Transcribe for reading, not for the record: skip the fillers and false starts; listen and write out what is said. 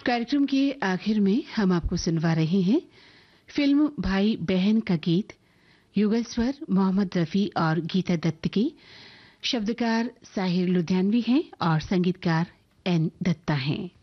कार्यक्रम के आखिर में हम आपको सुनवा रहे हैं फिल्म भाई बहन का गीत। युगल स्वर मोहम्मद रफी और गीता दत्त की, शब्दकार साहिर लुधियानवी हैं और संगीतकार एन दत्ता हैं।